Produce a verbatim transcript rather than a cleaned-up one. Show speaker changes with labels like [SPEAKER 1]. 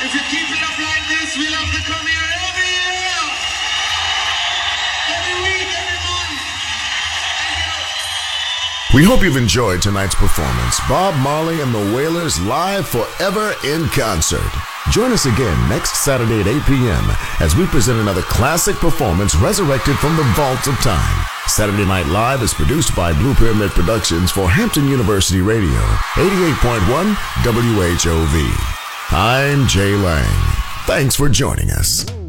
[SPEAKER 1] If you keep it up like this, we'll have to come here every year. Every week, every month.
[SPEAKER 2] We hope you've enjoyed tonight's performance. Bob Marley and the Wailers live forever in concert. Join us again next Saturday at eight p.m. as we present another classic performance resurrected from the vaults of time. Saturday Night Live is produced by Blue Pyramid Productions for Hampton University Radio, eighty-eight point one W H O V. I'm Jay Lang. Thanks for joining us.